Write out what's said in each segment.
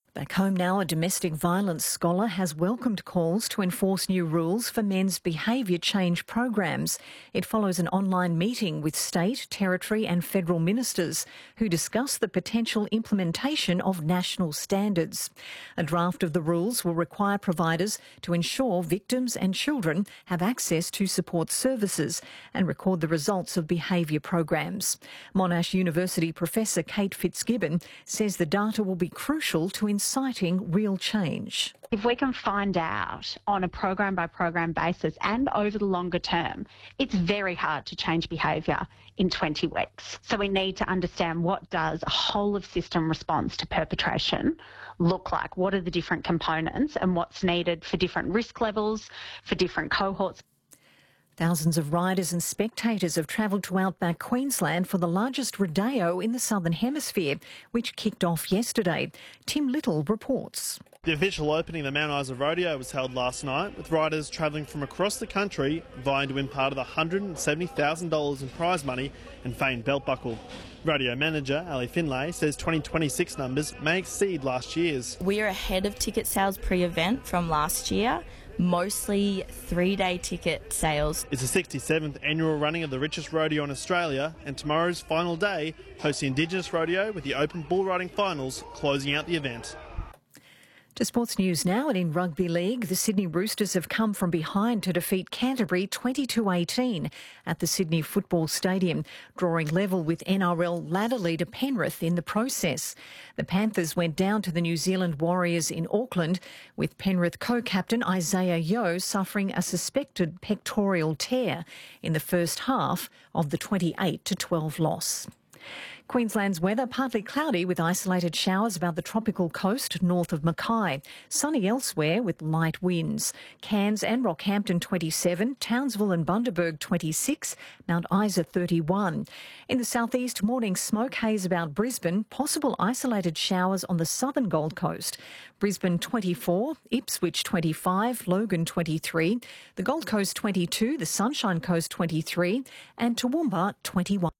Back home now, a domestic violence scholar has welcomed calls to enforce new rules for men's behaviour change programs. It follows an online meeting with state, territory and federal ministers who discuss the potential implementation of national standards. A draft of the rules will require providers to ensure victims and children have access to support services and record the results of behaviour programs. Monash University Professor Kate Fitzgibbon says the data will be crucial to inciting real change. If we can find out on a program-by-program basis and over the longer term, it's very hard to change behaviour in 20 weeks. So we need to understand, what does a whole-of-system response to perpetration look like? What are the different components and what's needed for different risk levels, for different cohorts? Thousands of riders and spectators have travelled to outback Queensland for the largest rodeo in the Southern Hemisphere, which kicked off yesterday. Tim Little reports. The official opening of the Mount Isa Rodeo was held last night, with riders travelling from across the country vying to win part of the $170,000 in prize money and famed belt buckle. Rodeo manager Ali Finlay says 2026 numbers may exceed last year's. We're ahead of ticket sales pre-event from last year, mostly 3-day ticket sales. It's the 67th annual running of the richest rodeo in Australia, and tomorrow's final day hosts the Indigenous Rodeo, with the Open Bull Riding Finals closing out the event. To sports news now, and in rugby league, the Sydney Roosters have come from behind to defeat Canterbury 22-18 at the Sydney Football Stadium, drawing level with NRL ladder leader Penrith in the process. The Panthers went down to the New Zealand Warriors in Auckland, with Penrith co-captain Isaiah Yeo suffering a suspected pectoral tear in the first half of the 28-12 loss. Queensland's weather partly cloudy with isolated showers about the tropical coast north of Mackay. Sunny elsewhere with light winds. Cairns and Rockhampton 27, Townsville and Bundaberg 26, Mount Isa 31. In the southeast, morning smoke haze about Brisbane, possible isolated showers on the southern Gold Coast. Brisbane 24, Ipswich 25, Logan 23, the Gold Coast 22, the Sunshine Coast 23 and Toowoomba 21.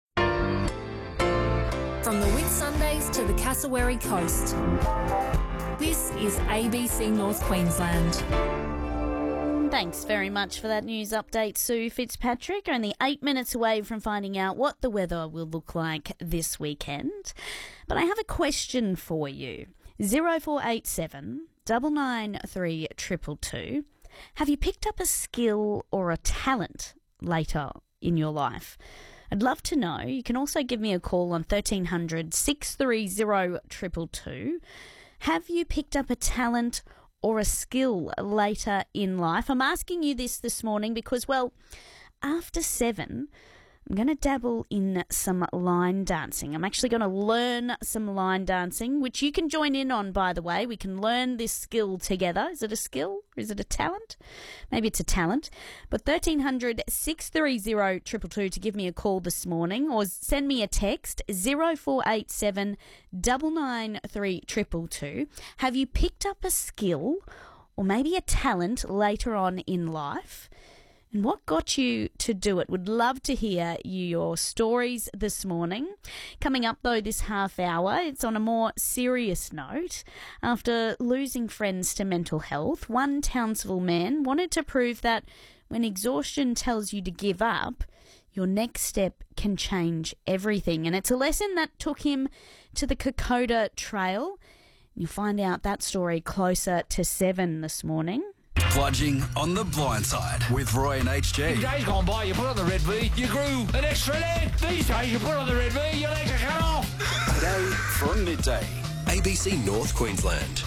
From the Whitsundays to the Cassowary Coast, this is ABC North Queensland. Thanks very much for that news update, Sue Fitzpatrick. Only 8 minutes away from finding out what the weather will look like this weekend. But I have a question for you. 0487 993 222. Have you picked up a skill or a talent later in your life? I'd love to know. You can also give me a call on 1300 630 222. Have you picked up a talent or a skill later in life? I'm asking you this morning because, well, after 7, I'm going to dabble in some line dancing. I'm actually going to learn some line dancing, which you can join in on, by the way. We can learn this skill together. Is it a skill? Is it a talent? Maybe it's a talent. But 1300 630 222 to give me a call this morning, or send me a text 0487 993 222. Have you picked up a skill or maybe a talent later on in life? And what got you to do it? Would love to hear your stories this morning. Coming up, though, this half hour, it's on a more serious note. After losing friends to mental health, one Townsville man wanted to prove that when exhaustion tells you to give up, your next step can change everything. And it's a lesson that took him to the Kokoda Trail. You'll find out that story closer to 7 this morning. Bludging on the blind side with Roy and HG. In days gone by, you put on the red V, you grew an extra leg. These days, you put on the red V, your legs are cut off. Today from midday, ABC North Queensland.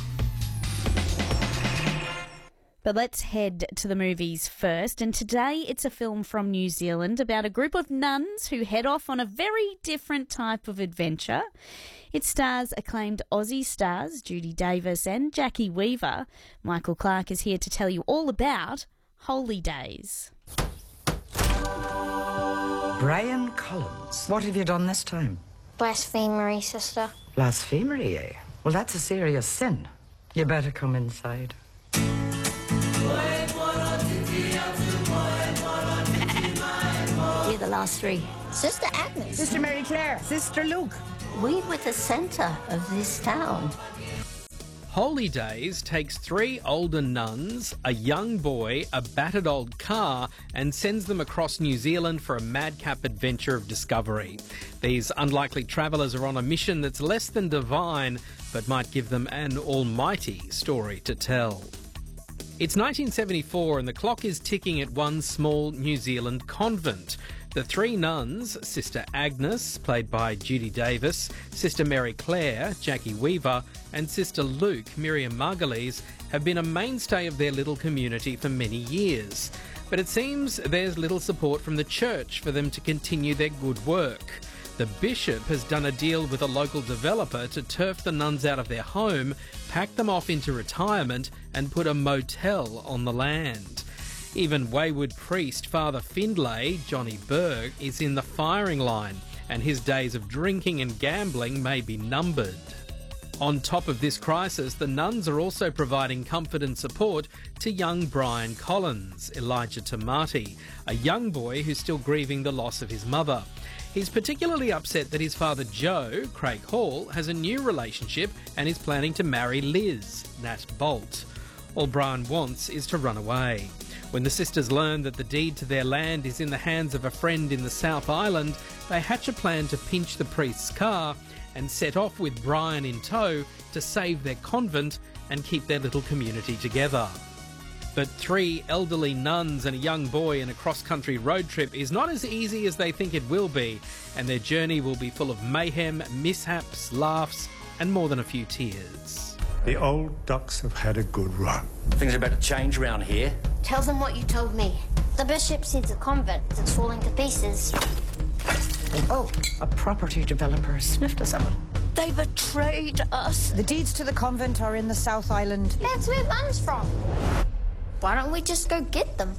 But let's head to the movies first. And today it's a film from New Zealand about a group of nuns who head off on a very different type of adventure. It stars acclaimed Aussie stars Judy Davis and Jackie Weaver. Michael Clark is here to tell you all about Holy Days. Brian Collins, what have you done this time? Blasphemery, sister. Blasphemery, eh? Well, that's a serious sin. You better come inside. You're the last three. Sister Agnes. Sister Mary Claire. Sister Luke. We were the centre of this town. Holy Days takes 3 older nuns, a young boy, a battered old car, and sends them across New Zealand for a madcap adventure of discovery. These unlikely travellers are on a mission that's less than divine, but might give them an almighty story to tell. It's 1974 and the clock is ticking at one small New Zealand convent. The 3 nuns, Sister Agnes, played by Judy Davis, Sister Mary Claire, Jackie Weaver, and Sister Luke, Miriam Margolyes, have been a mainstay of their little community for many years. But it seems there's little support from the church for them to continue their good work. The bishop has done a deal with a local developer to turf the nuns out of their home, pack them off into retirement, and put a motel on the land. Even wayward priest Father Findlay, Johnny Berg, is in the firing line, and his days of drinking and gambling may be numbered. On top of this crisis, the nuns are also providing comfort and support to young Brian Collins, Elijah Tamati, a young boy who's still grieving the loss of his mother. He's particularly upset that his father Joe, Craig Hall, has a new relationship and is planning to marry Liz, Nat Bolt. All Brian wants is to run away. When the sisters learn that the deed to their land is in the hands of a friend in the South Island, they hatch a plan to pinch the priest's car and set off with Brian in tow to save their convent and keep their little community together. But 3 elderly nuns and a young boy in a cross-country road trip is not as easy as they think it will be, and their journey will be full of mayhem, mishaps, laughs, and more than a few tears. The old ducks have had a good run. Things are about to change around here. Tell them what you told me. The bishop says the convent is falling to pieces. Oh, a property developer sniffed us out. They betrayed us. The deeds to the convent are in the South Island. That's where Mum's from. Why don't we just go get them?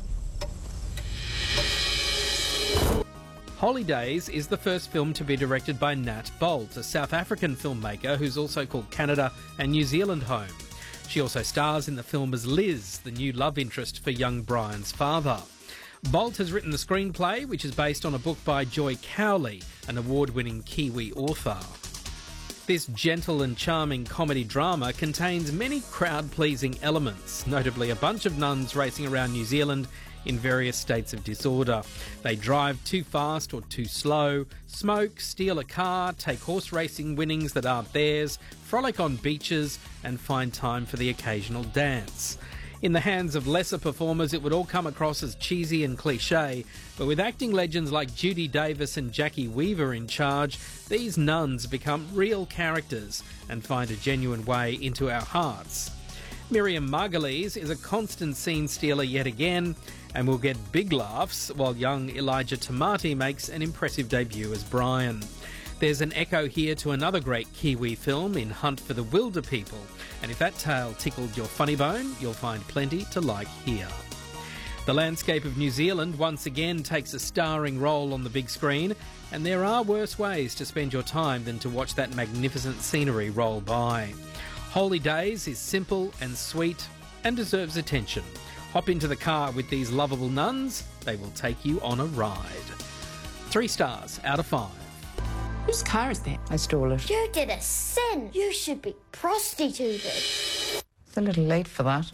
Holy Days is the first film to be directed by Nat Bolt, a South African filmmaker who's also called Canada and New Zealand home. She also stars in the film as Liz, the new love interest for young Brian's father. Bolt has written the screenplay, which is based on a book by Joy Cowley, an award-winning Kiwi author. This gentle and charming comedy drama contains many crowd-pleasing elements, notably a bunch of nuns racing around New Zealand in various states of disorder. They drive too fast or too slow, smoke, steal a car, take horse racing winnings that aren't theirs, frolic on beaches, and find time for the occasional dance. In the hands of lesser performers, it would all come across as cheesy and cliché, but with acting legends like Judy Davis and Jackie Weaver in charge, these nuns become real characters and find a genuine way into our hearts. Miriam Margolyes is a constant scene stealer yet again, and will get big laughs while young Elijah Tamati makes an impressive debut as Brian. There's an echo here to another great Kiwi film in Hunt for the Wilder People, and if that tale tickled your funny bone, you'll find plenty to like here. The landscape of New Zealand once again takes a starring role on the big screen, and there are worse ways to spend your time than to watch that magnificent scenery roll by. Holy Days is simple and sweet and deserves attention. Hop into the car with these lovable nuns. They will take you on a ride. 3 stars out of 5. Whose car is that? I stole it. You did a sin. You should be prostituted. It's a little late for that.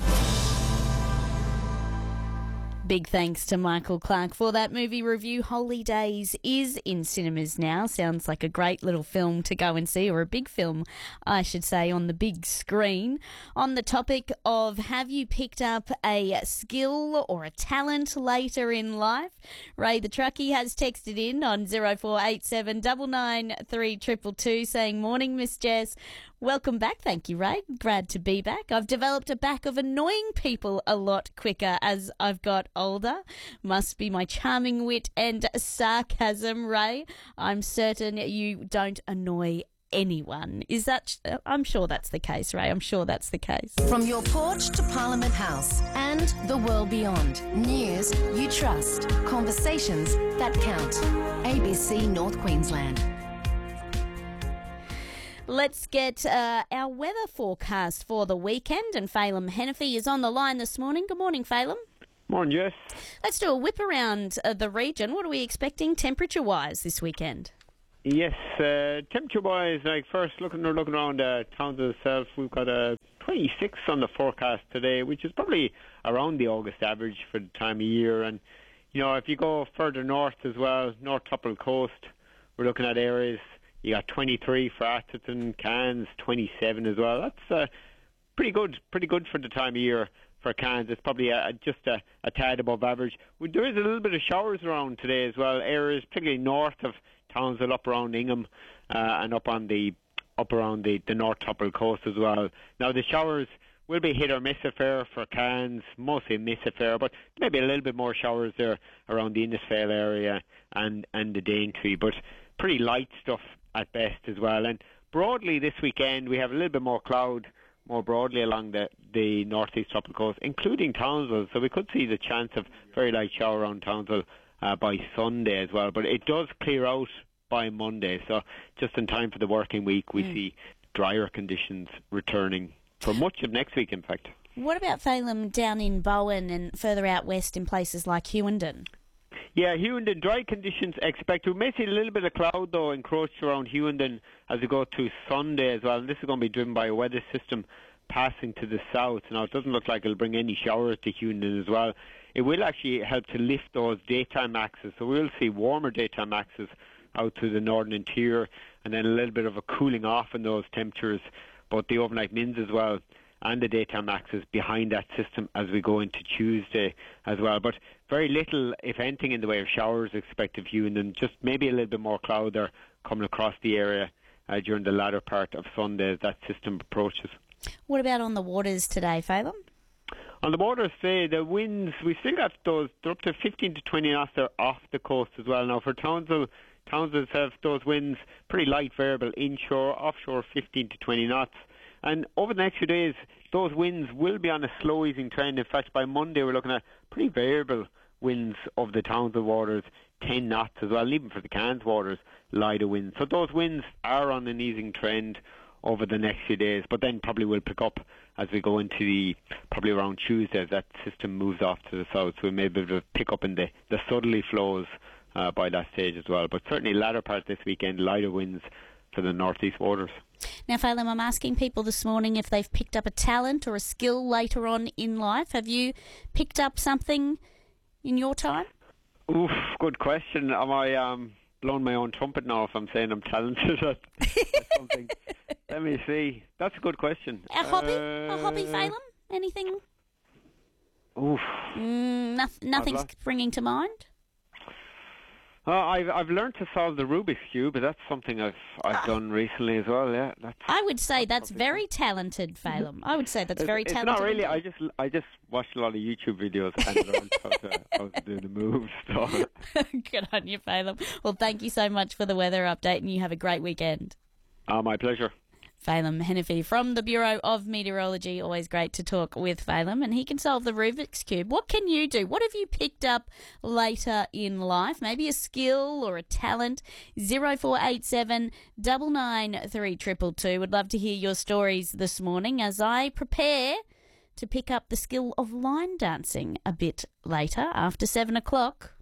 Big thanks to Michael Clark for that movie review. Holy Days is in cinemas now. Sounds like a great little film to go and see, or a big film, I should say, on the big screen. On the topic of have you picked up a skill or a talent later in life, Ray the Truckie has texted in on 0487 993 222 saying, "Morning, Miss Jess. Welcome back." Thank you, Ray. Glad to be back. I've developed a knack of annoying people a lot quicker as I've got older. Must be my charming wit and sarcasm, Ray. I'm certain you don't annoy anyone. Is that... I'm sure that's the case, Ray. I'm sure that's the case. From your porch to Parliament House and the world beyond. News you trust. Conversations that count. ABC North Queensland. Let's get our weather forecast for the weekend, and Phelim Hennepy is on the line this morning. Good morning, Phelim. Morning, Jess. Let's do a whip around the region. What are we expecting temperature-wise this weekend? Yes, temperature-wise, like first looking around Townsville itself, we've got a 26 on the forecast today, which is probably around the August average for the time of year. And, you know, if you go further north as well, North Tupper Coast, we're looking at areas, you got 23 for Atherton, Cairns, 27 as well. That's pretty good for the time of year for Cairns. It's probably just a tad above average. There is a little bit of showers around today as well, areas particularly north of Townsville, up around Ingham, and up around the North Tupper Coast as well. Now the showers will be hit or miss affair for Cairns, mostly miss affair, but maybe a little bit more showers there around the Innisfail area and the Daintree, but pretty light stuff at best as well. And broadly this weekend we have a little bit more cloud more broadly along the northeast tropical coast, including Townsville, so we could see the chance of very light shower around Townsville by Sunday as well, but it does clear out by Monday, so just in time for the working week we see drier conditions returning for much of next week, in fact. What about Phelim down in Bowen and further out west in places like Hewenden? Yeah, Hewenden, dry conditions expected. We may see a little bit of cloud, though, encroach around Hewenden as we go to Sunday as well. And this is going to be driven by a weather system passing to the south. Now, it doesn't look like it'll bring any showers to Hewenden as well. It will actually help to lift those daytime maxes. So we'll see warmer daytime maxes out to the northern interior, and then a little bit of a cooling off in those temperatures, both the overnight mins as well and the daytime maxes behind that system as we go into Tuesday as well. But very little, if anything, in the way of showers expected for you, and then just maybe a little bit more cloud there coming across the area during the latter part of Sunday as that system approaches. What about on the waters today, Phelim? On the waters today, the winds, we still got those, they're up to 15 to 20 knots there off the coast as well. Now for Townsville have those winds pretty light variable, inshore, offshore 15 to 20 knots. And over the next few days, those winds will be on a slow easing trend. In fact, by Monday, we're looking at pretty variable winds of the Townsville waters, 10 knots as well, and even for the Cairns waters, lighter winds. So those winds are on an easing trend over the next few days, but then probably will pick up as we go into probably around Tuesday as that system moves off to the south. So we may be able to pick up in the southerly flows by that stage as well. But certainly latter part this weekend, lighter winds for the northeast waters. Now, Phelim, I'm asking people this morning if they've picked up a talent or a skill later on in life. Have you picked up something in your time? Oof, good question. Am I blowing my own trumpet now if I'm saying I'm talented at something? Let me see. That's a good question. A hobby, Phelim? Anything? Oof. Nothing's springing to mind? I've learned to solve the Rubik's Cube, but that's something I've done recently as well. Yeah, I would say that's very talented, Phelim. I would say that's very talented. It's not really. I just watched a lot of YouTube videos and learned how to do the moves. So. Good on you, Phelim. Well, thank you so much for the weather update, and you have a great weekend. My pleasure. Phelim Henify from the Bureau of Meteorology. Always great to talk with Phelim, and he can solve the Rubik's Cube. What can you do? What have you picked up later in life? Maybe a skill or a talent. 0487 993 222. Would love to hear your stories this morning as I prepare to pick up the skill of line dancing a bit later after 7 o'clock.